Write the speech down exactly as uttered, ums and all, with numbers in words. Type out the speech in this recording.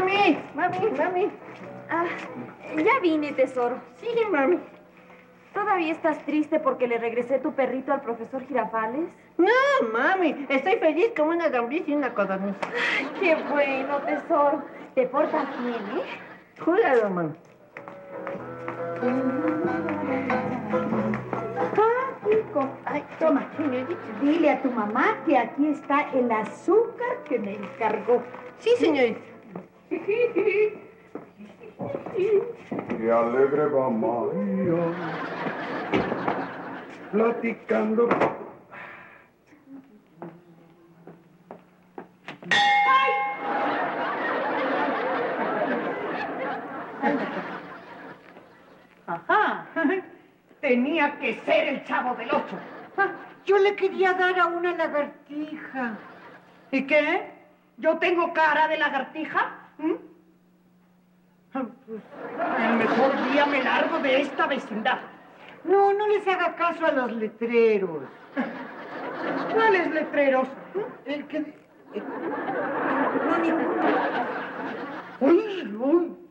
Mami, mami, mami. Ah, ya vine, tesoro. Sí, mami. ¿Todavía estás triste porque le regresé tu perrito al profesor Girafales? No, mami. Estoy feliz como una gambiza y una codorniz. Ay, qué bueno, tesoro. Te portas bien, ¿eh? Júralo, mami. Ah, hijo. Ay, toma, señorita. Dile a tu mamá que aquí está el azúcar que me encargó. Sí, señorita. Qué alegre va María, platicando. Ajá. Tenía que ser el Chavo del Ocho. Yo le quería dar a una lagartija. ¿Y qué? ¿Yo tengo cara de lagartija? ¿Mm? Pues, el mejor día me largo de esta vecindad. No, no les haga caso a los letreros. ¿Cuáles letreros? El que... No, ninguno. Uy, uy.